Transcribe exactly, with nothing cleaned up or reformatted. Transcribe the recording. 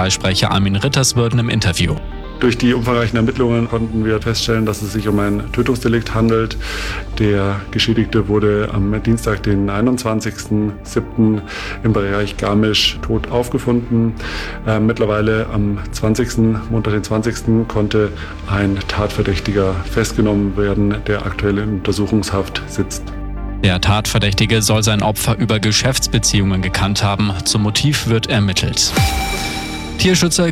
Polizeisprecher Armin Ritterswürden im Interview. Durch die umfangreichen Ermittlungen konnten wir feststellen, dass es sich um ein Tötungsdelikt handelt. Der Geschädigte wurde am Dienstag, den einundzwanzigsten siebten im Bereich Garmisch tot aufgefunden. Äh, mittlerweile am zwanzigsten Montag, den zwanzigsten konnte ein Tatverdächtiger festgenommen werden, der aktuell in Untersuchungshaft sitzt. Der Tatverdächtige soll sein Opfer über Geschäftsbeziehungen gekannt haben. Zum Motiv wird ermittelt. Tierschützer